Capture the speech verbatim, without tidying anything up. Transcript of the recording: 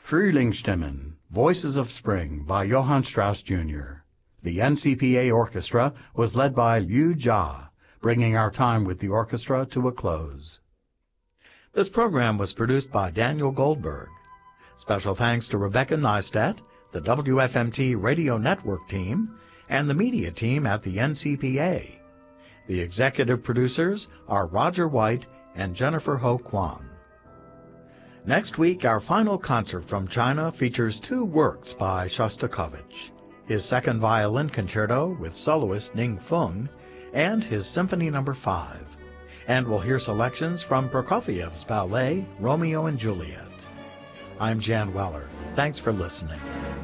Frühlingsstimmen, Voices of Spring by Johann Strauss Junior The N C P A Orchestra was led by Liu Jia, bringing our time with the orchestra to a close. This program was produced by Daniel Goldberg. Special thanks to Rebecca Neistat, the W F M T Radio Network team, and the media team at the N C P A. The executive producers are Roger White and Jennifer Ho Kwan. Next week, our final concert from China features two works by Shostakovich, his second violin concerto with soloist Ning Feng, and his Symphony Number five. And we'll hear selections from Prokofiev's ballet, Romeo and Juliet. I'm Jan Weller. Thanks for listening.